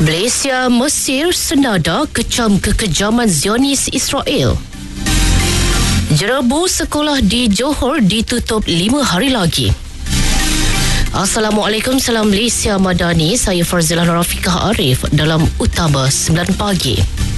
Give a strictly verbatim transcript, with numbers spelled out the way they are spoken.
Malaysia, Mesir senada kecam kekejaman Zionis Israel. Jerebu sekolah di Johor ditutup lima hari lagi. Assalamualaikum, salam Malaysia Madani. Saya Farzilah Rafiqah Arif dalam Utama sembilan pagi.